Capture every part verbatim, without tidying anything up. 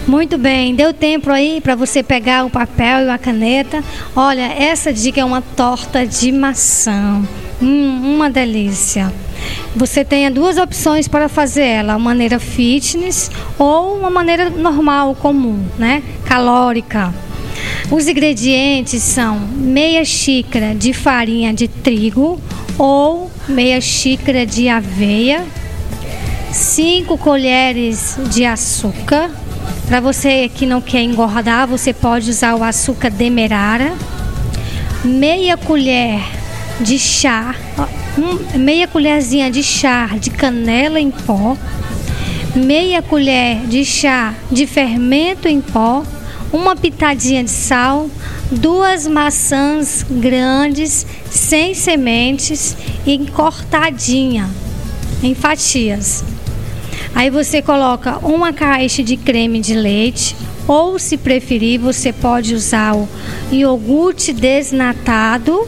Muito bem, deu tempo aí para você pegar o papel e a caneta. Olha, essa dica é uma torta de maçã. Hum, uma delícia. Você tem duas opções para fazer ela, uma maneira fitness ou uma maneira normal, comum, né? Calórica. Os ingredientes são meia xícara de farinha de trigo ou meia xícara de aveia, cinco colheres de açúcar. Para você que não quer engordar, você pode usar o açúcar demerara, meia colher de chá, meia colherzinha de chá de canela em pó, meia colher de chá de fermento em pó, uma pitadinha de sal, duas maçãs grandes, sem sementes e cortadinha em fatias. Aí você coloca uma caixa de creme de leite, ou se preferir, você pode usar o iogurte desnatado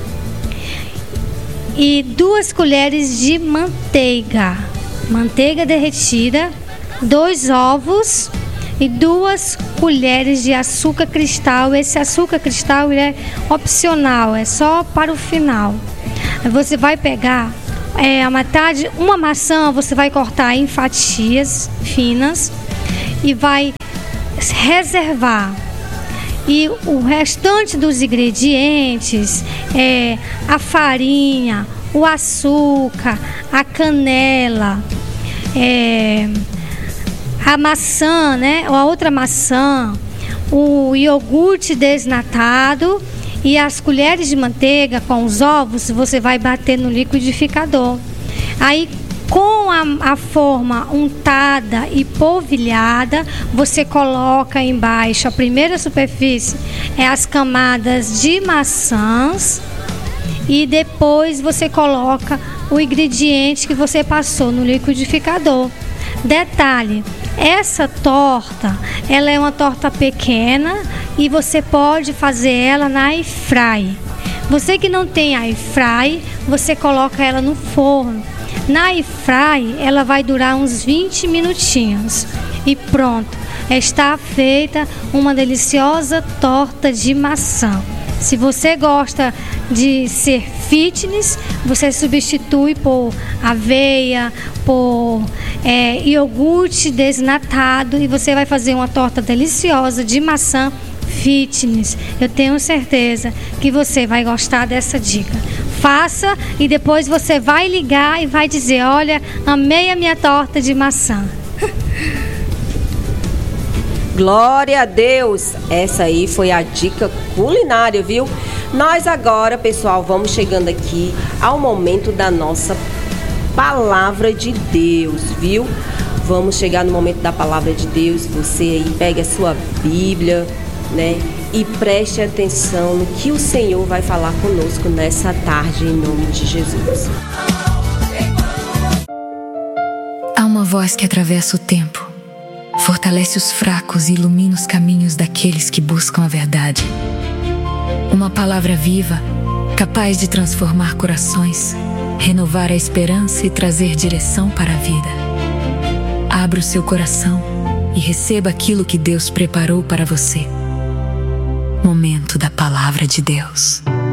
e duas colheres de manteiga, manteiga derretida, dois ovos e duas colheres de açúcar cristal. Esse açúcar cristal ele é opcional, é só para o final. Aí você vai pegar É, a metade, uma maçã você vai cortar em fatias finas e vai reservar. E o restante dos ingredientes, é, a farinha, o açúcar, a canela, é, a maçã, né, ou a outra maçã, o iogurte desnatado e as colheres de manteiga com os ovos, você vai bater no liquidificador. Aí, com a, a forma untada e polvilhada, você coloca embaixo, a primeira superfície é as camadas de maçãs e depois você coloca o ingrediente que você passou no liquidificador. Detalhe, essa torta, ela é uma torta pequena e você pode fazer ela na air fry. Você que não tem air fry, você coloca ela no forno. Na air fry, ela vai durar uns vinte minutinhos. E pronto, está feita uma deliciosa torta de maçã. Se você gosta de ser fitness, você substitui por aveia, por é, iogurte desnatado e você vai fazer uma torta deliciosa de maçã fitness. Eu tenho certeza que você vai gostar dessa dica. Faça e depois você vai ligar e vai dizer: olha, amei a minha torta de maçã. Glória a Deus! Essa aí foi a dica culinária, viu? Nós agora, pessoal, vamos chegando aqui ao momento da nossa palavra de Deus, viu? Vamos chegar no momento da palavra de Deus. Você aí pega a sua Bíblia, né? E preste atenção no que o Senhor vai falar conosco nessa tarde, em nome de Jesus. Há uma voz que atravessa o tempo, fortalece os fracos e ilumina os caminhos daqueles que buscam a verdade. Uma palavra viva, capaz de transformar corações, renovar a esperança e trazer direção para a vida. Abra o seu coração e receba aquilo que Deus preparou para você. Momento da palavra de Deus.